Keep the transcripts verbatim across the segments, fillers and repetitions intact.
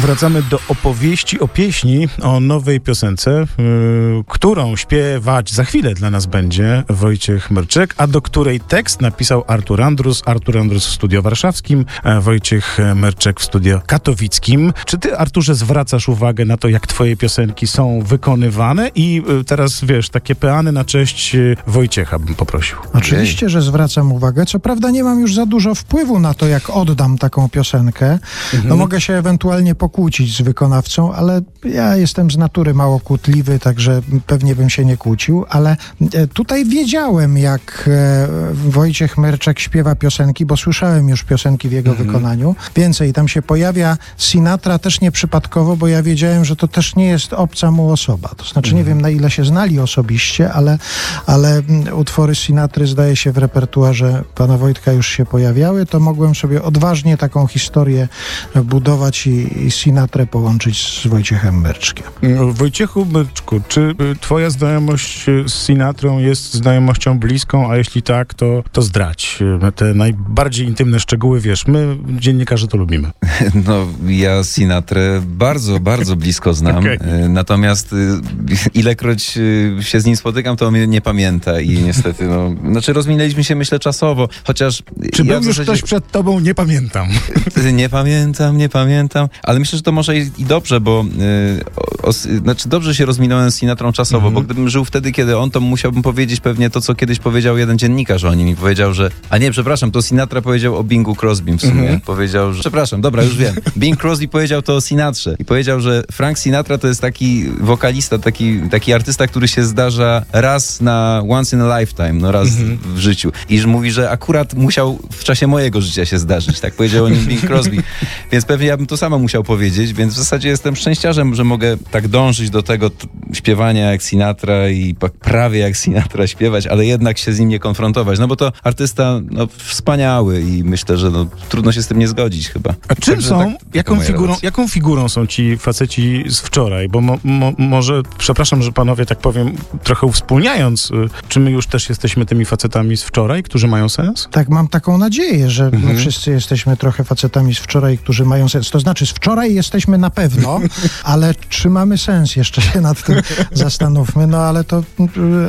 Wracamy do opowieści o pieśni, o nowej piosence, yy, którą śpiewać za chwilę dla nas będzie Wojciech Myrczek, a do której tekst napisał Artur Andrus. Artur Andrus w studio warszawskim, a Wojciech Myrczek w studio katowickim. Czy ty, Arturze, zwracasz uwagę na to, jak twoje piosenki są wykonywane? I yy, teraz, wiesz, takie peany na cześć yy, Wojciecha bym poprosił. Oczywiście, że zwracam uwagę. Co prawda nie mam już za dużo wpływu na to, jak oddam taką piosenkę. Mhm. No mogę się ewentualnie pokłócić z wykonawcą, ale ja jestem z natury mało kłótliwy, także pewnie bym się nie kłócił, ale tutaj wiedziałem, jak Wojciech Myrczek śpiewa piosenki, bo słyszałem już piosenki w jego mhm. wykonaniu. Więcej, tam się pojawia Sinatra też nieprzypadkowo, bo ja wiedziałem, że to też nie jest obca mu osoba. To znaczy mhm. nie wiem, na ile się znali osobiście, ale, ale utwory Sinatry, zdaje się, w repertuarze pana Wojtka już się pojawiały, to mogłem sobie odważnie taką historię budować i, i Sinatrę połączyć z Wojciechem Myrczkiem. Wojciechu Myrczku, czy twoja znajomość z Sinatrą jest znajomością bliską, a jeśli tak, to, to zdradź te najbardziej intymne szczegóły, wiesz, my dziennikarze to lubimy. No, ja Sinatrę bardzo, bardzo blisko znam, okay. Natomiast ilekroć się z nim spotykam, to on mnie nie pamięta i niestety, no, znaczy rozminęliśmy się, myślę, czasowo, chociaż... Czy ja był już zasadzie... ktoś przed tobą? Nie pamiętam. Nie pamiętam, nie pamiętam, ale myślę, że to może i, i dobrze, bo yy, o, o, znaczy dobrze się rozminąłem z Sinatrą czasowo, mm-hmm. bo gdybym żył wtedy, kiedy on, to musiałbym powiedzieć pewnie to, co kiedyś powiedział jeden dziennikarz o nim i powiedział, że, a nie, przepraszam, to Sinatra powiedział o Bingu Crosbym w sumie. Mm-hmm. Powiedział, że, przepraszam, dobra, już wiem. Bing Crosby powiedział to o Sinatrze i powiedział, że Frank Sinatra to jest taki wokalista, taki, taki artysta, który się zdarza raz na once in a lifetime, no raz mm-hmm. w życiu. I że mówi, że akurat musiał w czasie mojego życia się zdarzyć. Tak powiedział o nim Bing Crosby. Więc pewnie ja bym to samo musiał powiedzieć, więc w zasadzie jestem szczęściarzem, że mogę tak dążyć do tego t- śpiewania jak Sinatra i prawie jak Sinatra śpiewać, ale jednak się z nim nie konfrontować. No bo to artysta no, wspaniały i myślę, że no, trudno się z tym nie zgodzić chyba. A czym Także są, tak, jaką, figurą, jaką figurą są ci faceci z wczoraj? Bo mo, mo, może, przepraszam, że panowie tak powiem, trochę uwspólniając, czy my już też jesteśmy tymi facetami z wczoraj, którzy mają sens? Tak, mam taką nadzieję, że mhm. my wszyscy jesteśmy trochę facetami z wczoraj, którzy mają sens. To znaczy z wczoraj jesteśmy na pewno, ale czy mamy sens? Jeszcze się nad tym zastanówmy. No ale to e,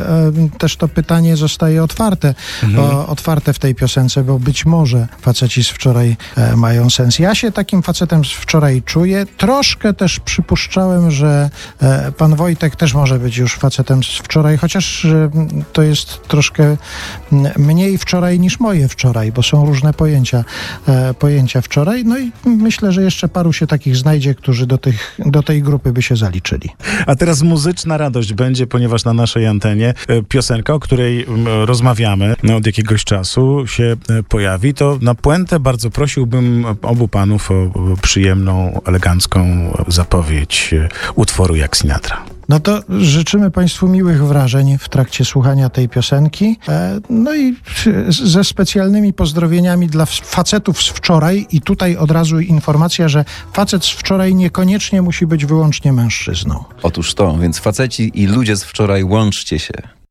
też to pytanie zostaje otwarte, mhm. o, otwarte w tej piosence, bo być może faceci z wczoraj e, mają sens. Ja się takim facetem z wczoraj czuję. Troszkę też przypuszczałem, że e, pan Wojtek też może być już facetem z wczoraj, chociaż e, to jest troszkę mniej wczoraj niż moje wczoraj, bo są różne pojęcia, e, pojęcia wczoraj. No i myślę, że jeszcze paru się takich znajdzie, którzy do, tych, do tej grupy by się zaliczyli. A teraz muzyczna radość będzie, ponieważ na naszej antenie piosenka, o której rozmawiamy od jakiegoś czasu się pojawi, to na puentę bardzo prosiłbym obu panów o przyjemną, elegancką zapowiedź utworu jak Sinatra. No to życzymy Państwu miłych wrażeń w trakcie słuchania tej piosenki. No i ze specjalnymi pozdrowieniami dla facetów z wczoraj. I tutaj od razu informacja, że facet z wczoraj niekoniecznie musi być wyłącznie mężczyzną. Otóż to, więc faceci i ludzie z wczoraj, łączcie się.